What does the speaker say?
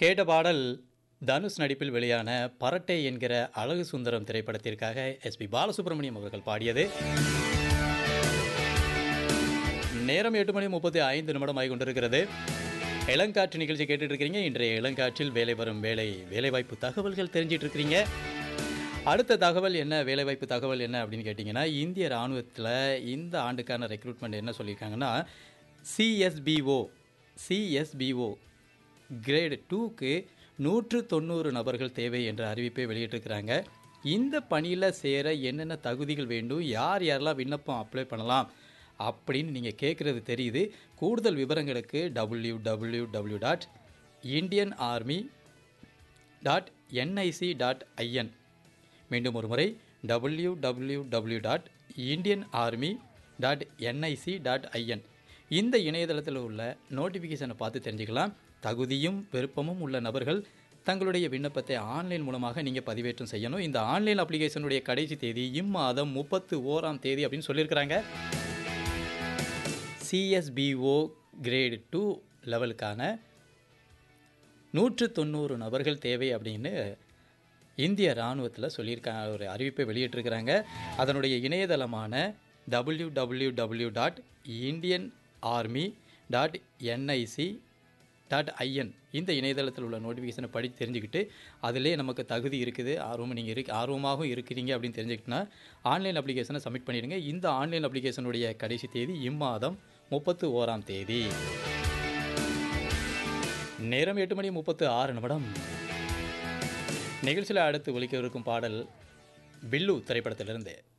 கேட்ட பாடல் தனுஷ் நடிப்பில் வெளியான பரட்டை என்கிற அழகு சுந்தரம் திரைப்படத்திற்காக எஸ்பி பாலசுப்ரமணியம் அவர்கள் பாடியது. நேரம் 8:35 ஆகி கொண்டிருக்கிறது. இளங்காற்று நிகழ்ச்சி கேட்டுட்டு இருக்கிறீங்க. இன்றைய இளங்காற்றில் வேலை வரும் வேலைவாய்ப்பு தகவல்கள் தெரிஞ்சிட்டு இருக்கிறீங்க. அடுத்த தகவல் என்ன, வேலைவாய்ப்பு தகவல் என்ன அப்படின்னு கேட்டிங்கன்னா, இந்திய இராணுவத்தில் இந்த ஆண்டுக்கான ரெக்ரூட்மெண்ட் என்ன சொல்லியிருக்காங்கன்னா, சிஎஸ்பிஓ கிரேடு 2க்கு 190 நபர்கள் தேவை என்ற அறிவிப்பை வெளியிட்டிருக்கிறாங்க. இந்த பணியில் சேர என்னென்ன தகுதிகள் வேண்டும், யார் யாரெல்லாம் விண்ணப்பம் அப்ளை பண்ணலாம் அப்படின்னு நீங்கள் கேட்குறது தெரியுது. கூடுதல் விவரங்களுக்கு www.indianarmy.nic.in. மீண்டும் ஒரு முறை www.indianarmy.nic.in. இந்த இணையதளத்தில் உள்ள நோட்டிஃபிகேஷனை பார்த்து தெரிஞ்சுக்கலாம். தகுதியும் விருப்பமும் உள்ள நபர்கள் தங்களுடைய விண்ணப்பத்தை ஆன்லைன் மூலமாக நீங்கள் பதிவேற்றம் செய்யணும். இந்த ஆன்லைன் அப்ளிகேஷனுடைய கடைசி தேதி இம்மாதம் 31 அப்படின்னு சொல்லியிருக்கிறாங்க. சிஎஸ்பிஓ கிரேடு 2 லெவலுக்கான 190 நபர்கள் தேவை அப்படின்னு இந்திய இராணுவத்தில் சொல்லியிருக்காங்க. ஒரு அறிவிப்பை வெளியிட்டிருக்கிறாங்க. அதனுடைய இணையதளமான www.indianarmy.nic.in. இந்த இணையதளத்தில் உள்ள நோட்டிஃபிகேஷனை படித்து தெரிஞ்சுக்கிட்டு அதிலே நமக்கு தகுதி இருக்குது, ஆர்வமாகவும் இருக்கிறீங்க அப்படின்னு தெரிஞ்சுக்கிட்டுனா ஆன்லைன் அப்ளிகேஷனை சப்மிட் பண்ணிடுங்க. இந்த ஆன்லைன் அப்ளிகேஷனுடைய கடைசி தேதி இம்மாதம் 31 நேரம் 8:36. நிகழ்ச்சியில் அடுத்து ஒலிக்க இருக்கும் பாடல் பில்லு திரைப்படத்திலிருந்து.